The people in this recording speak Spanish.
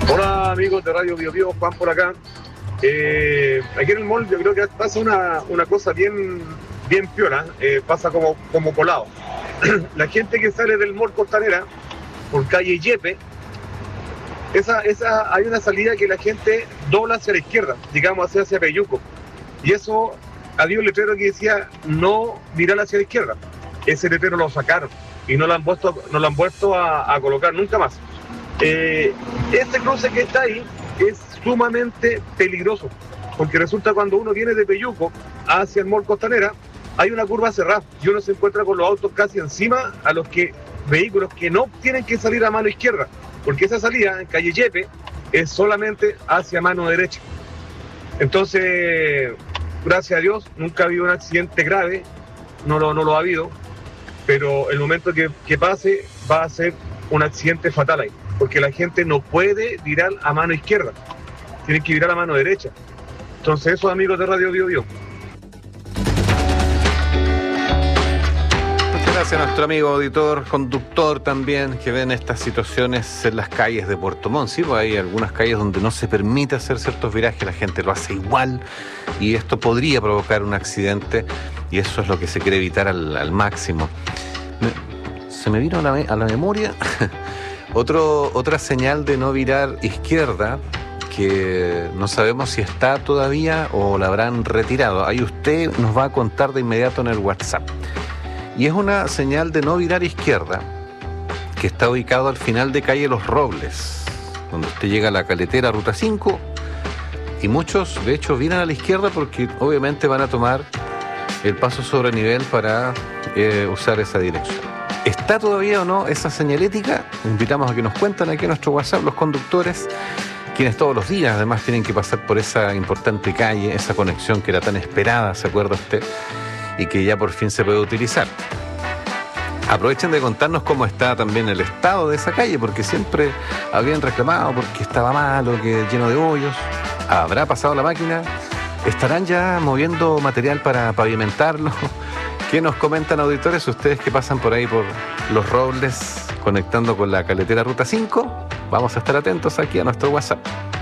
Hola amigos de Radio Bio Bio, Juan por acá. Aquí en el mall yo creo que pasa una cosa bien piola, pasa como colado. La gente que sale del mall Costanera por calle Yepe, hay una salida que la gente dobla hacia la izquierda, digamos hacia Peyuco. Y eso había un letrero que decía no virar hacia la izquierda. Ese letrero lo sacaron y no lo han vuelto a colocar nunca más. Este cruce que está ahí es sumamente peligroso, porque resulta cuando uno viene de Peyuco hacia el mall Costanera, hay una curva cerrada y uno se encuentra con los autos casi encima a los vehículos que no tienen que salir a mano izquierda, porque esa salida en calle Yepe es solamente hacia mano derecha. Entonces, gracias a Dios, nunca ha habido un accidente grave, no lo ha habido, pero el momento que pase va a ser un accidente fatal ahí, porque la gente no puede virar a mano izquierda, tienen que virar a mano derecha. Entonces, esos amigos de Radio Bio Bio. Muchas gracias a nuestro amigo auditor, conductor también, que ven estas situaciones en las calles de Puerto Montt. Sí, pues hay algunas calles donde no se permite hacer ciertos virajes, la gente lo hace igual y esto podría provocar un accidente y eso es lo que se quiere evitar al máximo. Se me vino a la memoria otra señal de no virar izquierda que no sabemos si está todavía o la habrán retirado. Ahí usted nos va a contar de inmediato en el WhatsApp. Y es una señal de no virar izquierda que está ubicado al final de calle Los Robles, donde usted llega a la caletera Ruta 5 y muchos de hecho viran a la izquierda porque obviamente van a tomar el paso sobre nivel para usar esa dirección. ¿Está todavía o no esa señalética? Invitamos a que nos cuenten aquí en nuestro WhatsApp los conductores, quienes todos los días además tienen que pasar por esa importante calle, esa conexión que era tan esperada, ¿se acuerda usted? Y que ya por fin se puede utilizar. Aprovechen de contarnos cómo está también el estado de esa calle, porque siempre habían reclamado porque estaba malo, que lleno de hoyos. ¿Habrá pasado la máquina? ¿Estarán ya moviendo material para pavimentarlo? ¿Qué nos comentan, auditores, ustedes que pasan por ahí por Los Robles, conectando con la caletera Ruta 5? Vamos a estar atentos aquí a nuestro WhatsApp.